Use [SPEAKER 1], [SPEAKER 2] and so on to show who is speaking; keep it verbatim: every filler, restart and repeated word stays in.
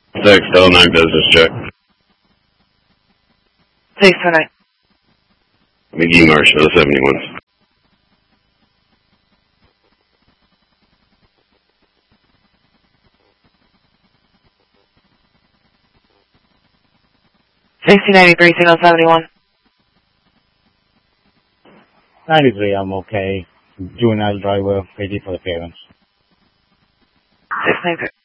[SPEAKER 1] Six, L nine business check.
[SPEAKER 2] six two nine.
[SPEAKER 1] McGee Marsh, oh seventy-one.
[SPEAKER 2] sixteen ninety-three, signal seventy-one.
[SPEAKER 3] ninety-three, I'm okay. Juvenile driver, ready for the parents.
[SPEAKER 2] six nine three.